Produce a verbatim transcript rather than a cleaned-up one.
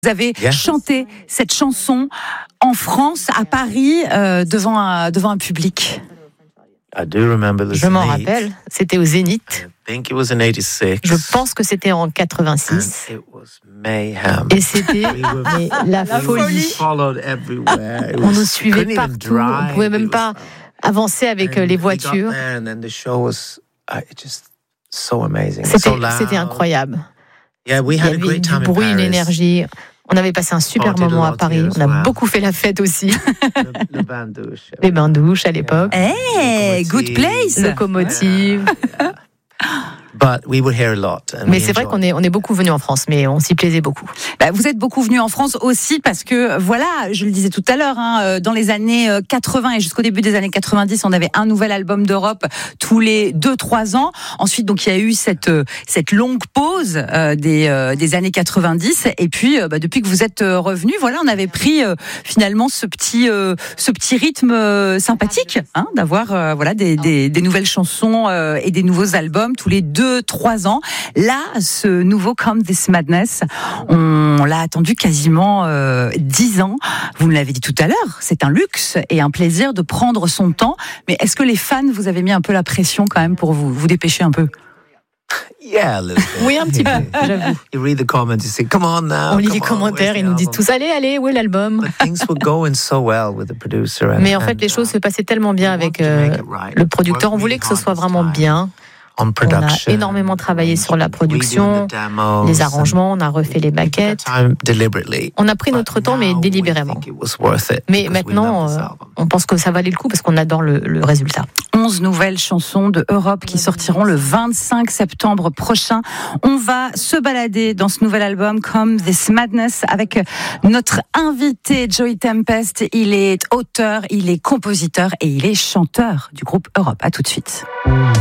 Vous avez yeah. chanté cette chanson en France, à Paris, euh, devant, un, devant un public. Je m'en rappelle, c'était au Zénith. Je pense que c'était en quatre-vingt-six. Et c'était mais, la, la folie. On nous suivait partout, on ne pouvait même pas avancer avec les voitures. C'était, c'était incroyable. Il y avait du bruit, une énergie. On avait passé un super moment à Paris. On a beaucoup fait la fête aussi. Les bains-douches à l'époque. Hey, good place. Locomotive. But we were here a lot, mais c'est vrai qu'on est, on est beaucoup venus en France, mais on s'y plaisait beaucoup. Bah, vous êtes beaucoup venus en France aussi parce que, voilà, je le disais tout à l'heure, hein, dans les années quatre-vingts et jusqu'au début des années quatre-vingt-dix, on avait un nouvel album d'Europe tous les deux trois ans. Ensuite, donc, il y a eu cette, cette longue pause euh, des, euh, des années quatre-vingt-dix. Et puis, euh, bah, depuis que vous êtes revenus, voilà, on avait pris euh, finalement ce petit, euh, ce petit rythme euh, sympathique, hein, d'avoir euh, voilà, des, des, des nouvelles chansons euh, et des nouveaux albums tous les deux trois ans. Là, ce nouveau Come This Madness, on l'a attendu quasiment euh, dix ans. Vous me l'avez dit tout à l'heure, c'est un luxe et un plaisir de prendre son temps. Mais est-ce que les fans vous avez mis un peu la pression quand même pour vous, vous dépêcher un peu? Yeah, oui, un petit peu, j'avoue. You read the comments, you say, come on now. On lit les commentaires, ils nous disent tous, allez, allez, où est l'album? Mais en fait, les choses se passaient tellement bien avec euh, le producteur. On voulait que ce soit vraiment bien. On a énormément travaillé sur la production, les arrangements, on a refait les maquettes. On a pris notre temps, mais délibérément. Mais maintenant, euh, on pense que ça valait le coup parce qu'on adore le, le résultat. onze nouvelles chansons de Europe qui sortiront le vingt-cinq septembre prochain. On va se balader dans ce nouvel album Come This Madness avec notre invité Joey Tempest. Il est auteur, il est compositeur et il est chanteur du groupe Europe. À tout de suite.